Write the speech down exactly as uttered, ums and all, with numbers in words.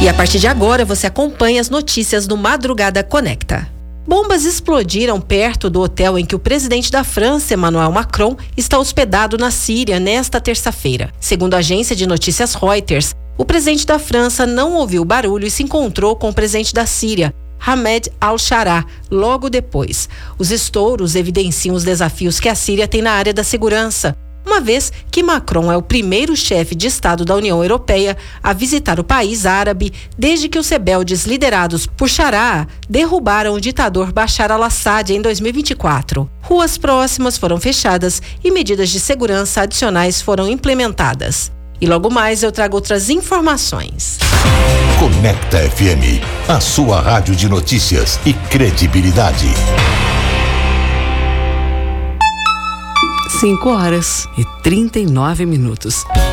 E a partir de agora você acompanha as notícias do Madrugada Conecta. Bombas explodiram perto do hotel em que o presidente da França, Emmanuel Macron, está hospedado na Síria nesta terça-feira. Segundo a agência de notícias Reuters, o presidente da França não ouviu barulho e se encontrou com o presidente da Síria, Ahmed al-Sharaa, logo depois. Os estouros evidenciam os desafios que a Síria tem na área da segurança, uma vez que Macron é o primeiro chefe de Estado da União Europeia a visitar o país árabe desde que os rebeldes liderados por Sharaa derrubaram o ditador Bashar al-Assad em dois mil e vinte e quatro. Ruas próximas foram fechadas e medidas de segurança adicionais foram implementadas. E logo mais eu trago outras informações. Conecta F M, a sua rádio de notícias e credibilidade. cinco horas e trinta e nove minutos.